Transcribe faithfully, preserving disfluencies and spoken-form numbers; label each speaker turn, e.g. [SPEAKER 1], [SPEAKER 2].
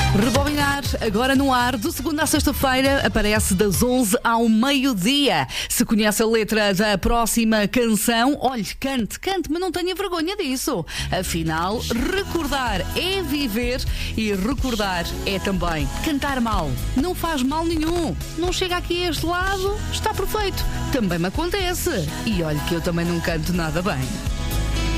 [SPEAKER 1] Rebobinar, agora no ar, de segunda à sexta-feira, aparece das onze ao meio-dia. Se conhece a letra da próxima canção, olhe, cante, cante, mas não tenha vergonha disso. Afinal, recordar é viver e recordar é também cantar mal. Não faz mal nenhum. Não chega aqui a este lado, está perfeito. Também me acontece. E olhe que eu também não canto nada bem.